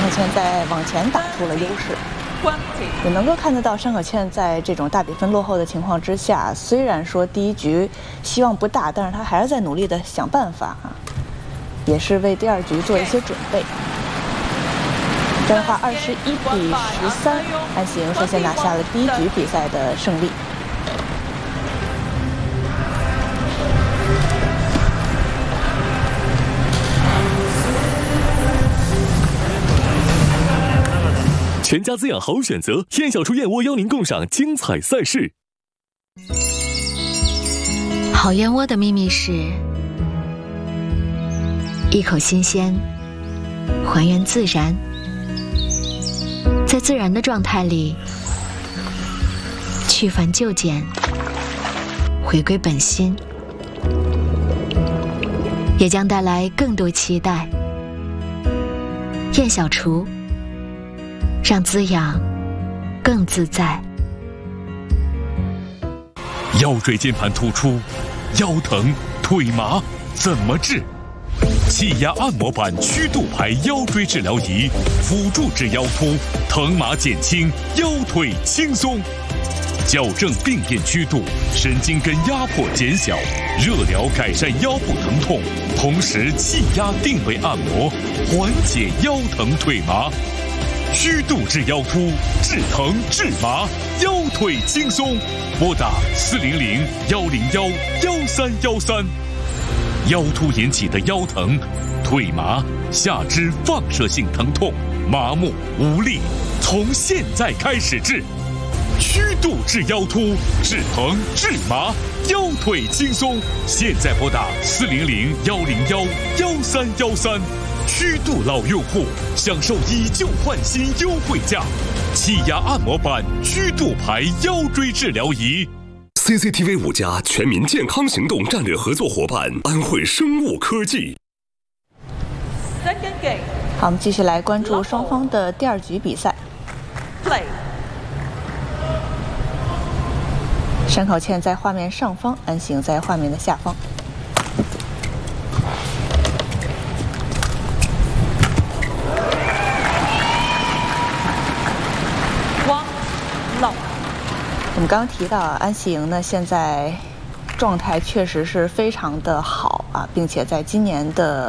可倩在往前打出了优势。也能够看得到，山可倩在这种大比分落后的情况之下，虽然说第一局希望不大，但是她还是在努力的想办法啊，也是为第二局做一些准备。这样的话，21比13，安喜莹率先拿下了第一局比赛的胜利。 全家滋养好选择，燕小厨燕窝邀您共赏精彩赛事。 好燕窝的秘密是一口新鲜，还原自然，在自然的状态里去繁就简，回归本心，也将带来更多期待。燕小厨，让滋养更自在。 腰椎间盘突出、腰疼、腿麻怎么治？气压按摩板曲度排腰椎治疗仪，辅助治腰突，疼麻减轻，腰腿轻松。矫正病变曲度，神经根压迫减小，热疗改善腰部疼痛，同时气压定位按摩，缓解腰疼腿麻。虚度治腰突，治疼治麻，腰腿轻松。拨打400-101-1313。腰突引起的腰疼、腿麻、下肢放射性疼痛、麻木无力，从现在开始治。虚度治腰突，治疼治麻，腰腿轻松。现在拨打400-101-1313。虚度老用户享受以旧换新优惠价，气压按摩板曲度排腰椎治疗仪。 CCTV 5家全民健康行动战略合作伙伴安徽生物科技。 好，我们继续来关注双方的第二局比赛。山可倩在画面上方，安喜莹在画面的下方。我们刚刚提到安喜莹呢，现在状态确实是非常的好啊，并且在今年的